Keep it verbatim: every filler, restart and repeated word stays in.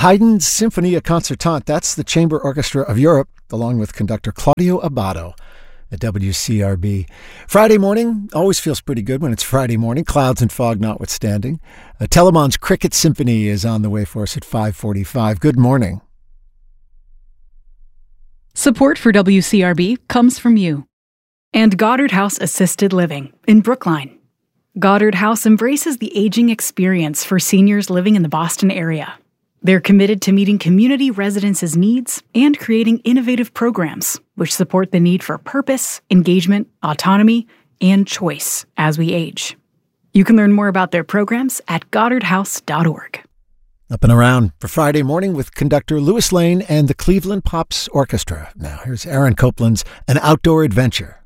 Haydn's Sinfonia Concertante, that's the Chamber Orchestra of Europe, along with conductor Claudio Abbado at W C R B. Friday morning always feels pretty good when it's Friday morning, clouds and fog notwithstanding. Uh, Telemon's Cricket Symphony is on the way for us at five forty-five. Good morning. Support for W C R B comes from you and Goddard House Assisted Living in Brookline. Goddard House embraces the aging experience for seniors living in the Boston area. They're committed to meeting community residents' needs and creating innovative programs which support the need for purpose, engagement, autonomy, and choice as we age. You can learn more about their programs at goddard house dot org. Up and around for Friday morning with conductor Louis Lane and the Cleveland Pops Orchestra. Now here's Aaron Copland's An Outdoor Adventure.